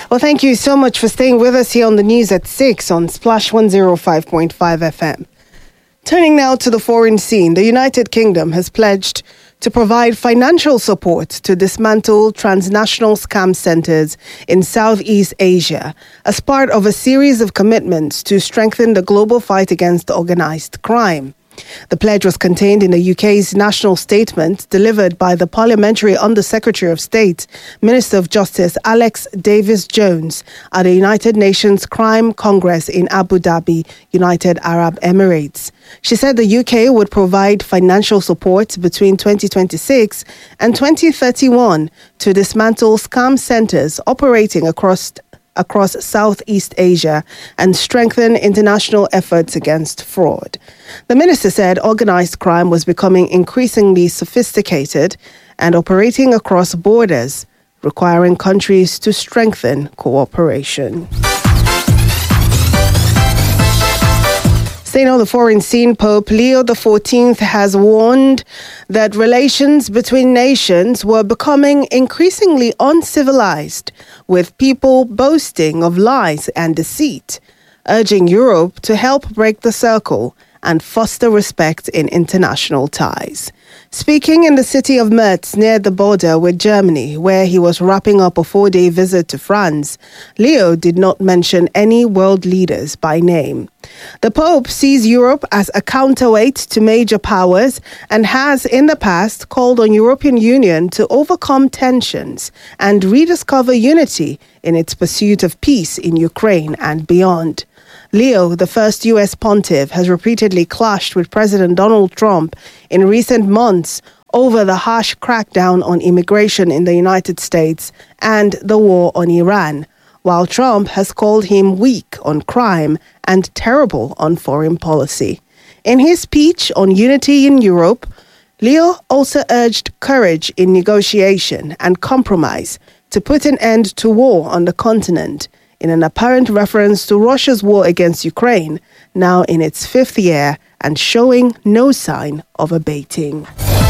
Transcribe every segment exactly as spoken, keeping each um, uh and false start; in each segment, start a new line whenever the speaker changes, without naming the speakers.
Well, thank you so much for staying with us here on the news at six on Splash one oh five point five F M. Turning now to the foreign scene, the United Kingdom has pledged to provide financial support to dismantle transnational scam centers in Southeast Asia as part of a series of commitments to strengthen the global fight against organized crime. The pledge was contained in the U K's national statement delivered by the Parliamentary Under-Secretary of State, Minister of Justice Alex Davis-Jones at the United Nations Crime Congress in Abu Dhabi, United Arab Emirates. She said the U K would provide financial support between twenty twenty-six and twenty thirty-one to dismantle scam centers operating across across Southeast Asia and strengthen international efforts against fraud. The minister said organized crime was becoming increasingly sophisticated and operating across borders, requiring countries to strengthen cooperation. Staying on the foreign scene, Pope Leo the fourteenth has warned that relations between nations were becoming increasingly uncivilized, with people boasting of lies and deceit, urging Europe to help break the circle and foster respect in international ties. Speaking in the city of Metz near the border with Germany, where he was wrapping up a four-day visit to France, Leo did not mention any world leaders by name. The Pope sees Europe as a counterweight to major powers and has in the past called on European Union to overcome tensions and rediscover unity in its pursuit of peace in Ukraine and beyond. Leo, the first U S pontiff, has repeatedly clashed with President Donald Trump in recent months over the harsh crackdown on immigration in the United States and the war on Iran, while Trump has called him weak on crime and terrible on foreign policy. In his speech on unity in Europe, Leo also urged courage in negotiation and compromise to put an end to war on the continent, in an apparent reference to Russia's war against Ukraine, now in its fifth year and showing no sign of abating.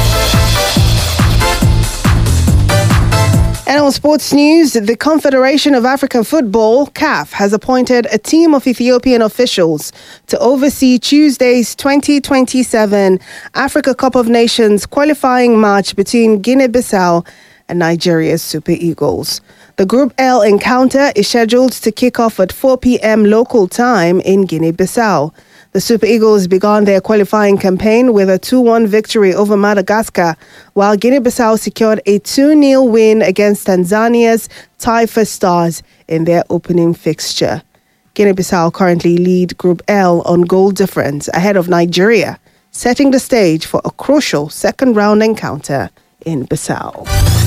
And on sports news, the Confederation of African Football, C A F, has appointed a team of Ethiopian officials to oversee Tuesday's twenty twenty-seven Africa Cup of Nations qualifying match between Guinea-Bissau and Nigeria's Super Eagles. The Group L encounter is scheduled to kick off at four p.m. local time in Guinea-Bissau. The Super Eagles began their qualifying campaign with a two one victory over Madagascar, while Guinea-Bissau secured a two nil win against Tanzania's Taifa Stars in their opening fixture. Guinea-Bissau currently lead Group L on goal difference ahead of Nigeria, setting the stage for a crucial second-round encounter in Bissau.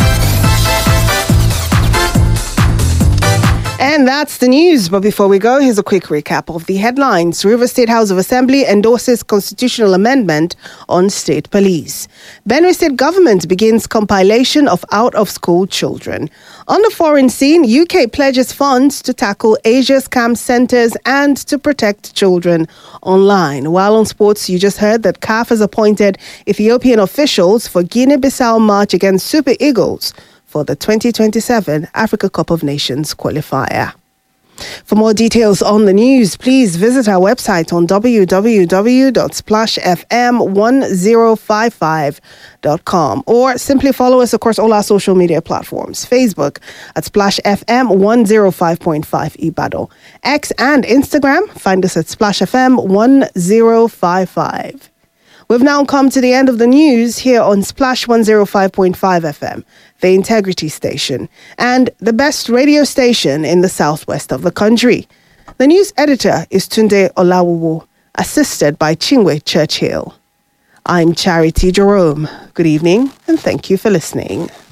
And that's the news. But before we go, here's a quick recap of the headlines. River State House of Assembly endorses constitutional amendment on state police. Benue State government begins compilation of out-of-school children. On the foreign scene, U K pledges funds to tackle Asia scam centers and to protect children online. While on sports, you just heard that C A F has appointed Ethiopian officials for Guinea-Bissau match against Super Eagles for the twenty twenty-seven Africa Cup of Nations qualifier. For more details on the news, please visit our website on w w w dot splash f m one oh five five dot com or simply follow us across all our social media platforms. Facebook at Splash F M one oh five point five Ibadan. X and Instagram, find us at Splash F M one oh five five. We've now come to the end of the news here on Splash one oh five point five F M, the Integrity Station, and the best radio station in the southwest of the country. The news editor is Tunde Olawowo, assisted by Chingwe Churchill. I'm Charity Jerome. Good evening, and thank you for listening.